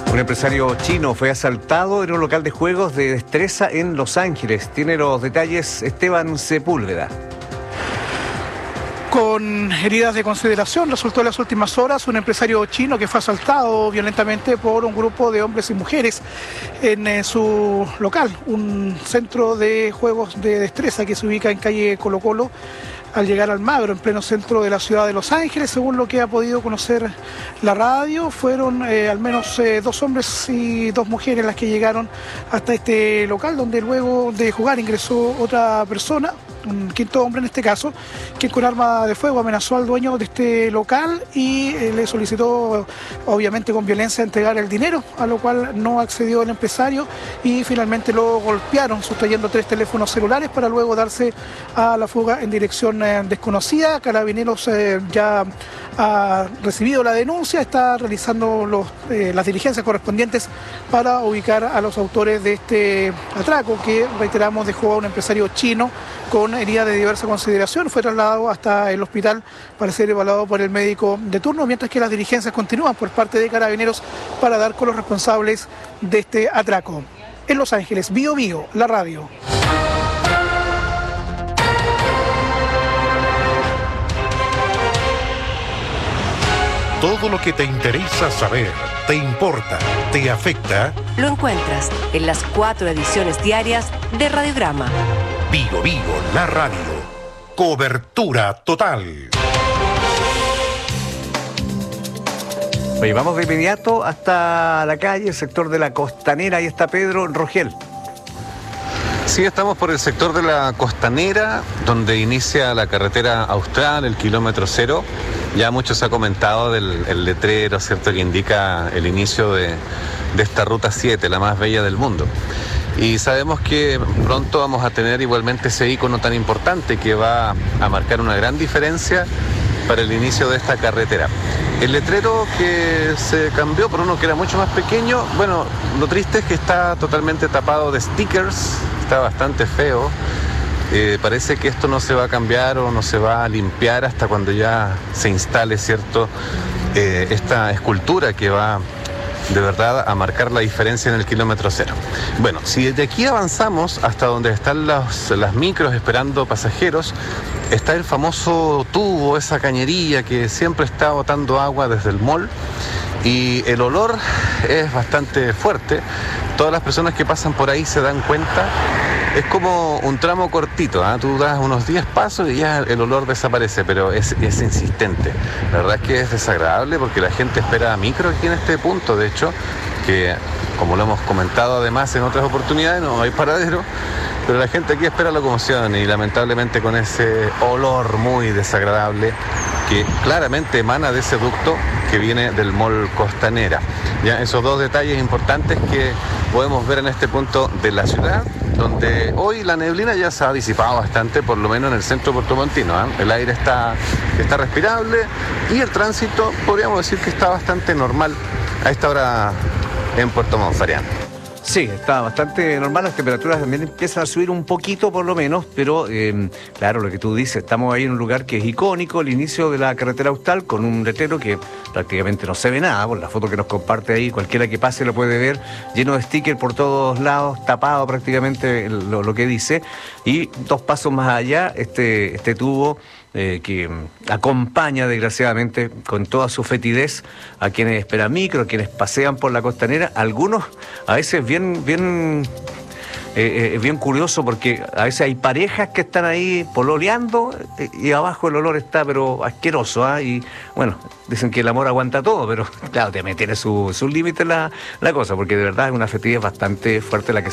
Un empresario chino fue asaltado en un local de juegos de destreza en Los Ángeles. Tiene los detalles Esteban Sepúlveda. Con heridas de consideración, resultó en las últimas horas un empresario chino que fue asaltado violentamente por un grupo de hombres y mujeres en su local, un centro de juegos de destreza que se ubica en calle Colo Colo, al llegar al Magro, en pleno centro de la ciudad de Los Ángeles. Según lo que ha podido conocer la radio, fueron al menos 2 hombres y 2 mujeres las que llegaron hasta este local, donde luego de jugar ingresó otra persona, un quinto hombre en este caso, que con arma de fuego amenazó al dueño de este local y le solicitó, obviamente con violencia, entregar el dinero, a lo cual no accedió el empresario y finalmente lo golpearon, sustrayendo 3 teléfonos celulares para luego darse a la fuga en dirección desconocida. Carabineros ya ha recibido la denuncia, está realizando las diligencias correspondientes para ubicar a los autores de este atraco que, reiteramos, dejó a un empresario chino con heridas de diversa consideración. Fue trasladado hasta el hospital para ser evaluado por el médico de turno, mientras que las diligencias continúan por parte de Carabineros para dar con los responsables de este atraco. En Los Ángeles, Bío Bío, la radio. Todo lo que te interesa saber, te importa, te afecta, lo encuentras en las 4 ediciones diarias de Radiograma. Bío Bío, la radio. Cobertura total. Oye, vamos de inmediato hasta la calle, el sector de la Costanera. Ahí está Pedro Rogel. Sí, estamos por el sector de la Costanera, donde inicia la carretera austral, el kilómetro 0. Ya mucho se ha comentado del letrero, ¿cierto?, que indica el inicio de esta ruta 7, la más bella del mundo. Y sabemos que pronto vamos a tener igualmente ese icono tan importante que va a marcar una gran diferencia para el inicio de esta carretera. El letrero que se cambió por uno que era mucho más pequeño, bueno, lo triste es que está totalmente tapado de stickers, está bastante feo. Parece que esto no se va a cambiar o no se va a limpiar hasta cuando ya se instale, ¿cierto?, esta escultura que va de verdad a marcar la diferencia en el kilómetro 0. Bueno, si de aquí avanzamos hasta donde están las micros esperando pasajeros, está el famoso tubo, esa cañería que siempre está botando agua desde el mall, y el olor es bastante fuerte. Todas las personas que pasan por ahí se dan cuenta. Es como un tramo cortito, ¿eh? Tú das unos 10 pasos y ya el olor desaparece, pero es insistente. La verdad es que es desagradable porque la gente espera micro aquí en este punto, de hecho, que como lo hemos comentado además en otras oportunidades, no hay paradero, pero la gente aquí espera locomoción y lamentablemente con ese olor muy desagradable que claramente emana de ese ducto que viene del mall Costanera. Ya, esos 2 detalles importantes que podemos ver en este punto de la ciudad, donde hoy la neblina ya se ha disipado bastante, por lo menos en el centro puertomontino, ¿eh? El aire está respirable y el tránsito podríamos decir que está bastante normal a esta hora en Puerto Montt. Sí, está bastante normal, las temperaturas también empiezan a subir un poquito por lo menos, pero claro, lo que tú dices, estamos ahí en un lugar que es icónico, el inicio de la carretera austral, con un letrero que prácticamente no se ve nada, por la foto que nos comparte ahí, cualquiera que pase lo puede ver, lleno de stickers por todos lados, tapado prácticamente lo que dice, y 2 pasos más allá, este tubo que acompaña desgraciadamente con toda su fetidez a quienes esperan micro, a quienes pasean por la Costanera, algunos a veces bien curioso porque a veces hay parejas que están ahí pololeando y abajo el olor está pero asqueroso, ¿eh? Y bueno, dicen que el amor aguanta todo, pero claro, tiene su límite la cosa, porque de verdad es una fetidez bastante fuerte la que